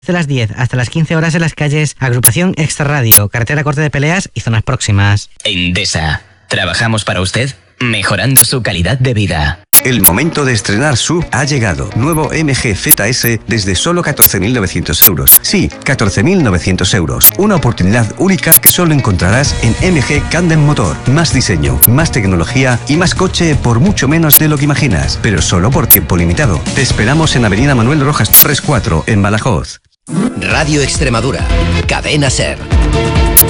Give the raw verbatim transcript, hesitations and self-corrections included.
De las diez hasta las quince horas en las calles Agrupación Extra Radio, Carretera Corte de Peleas y zonas próximas. Endesa. Trabajamos para usted, mejorando su calidad de vida. El momento de estrenar S U V ha llegado. Nuevo M G Z S desde solo catorce mil novecientos euros. Sí, catorce mil novecientos euros. Una oportunidad única que solo encontrarás en M G Candem Motor. Más diseño, más tecnología y más coche por mucho menos de lo que imaginas. Pero solo por tiempo limitado. Te esperamos en Avenida Manuel Rojas Torres cuatro, en Badajoz. Radio Extremadura. Cadena SER.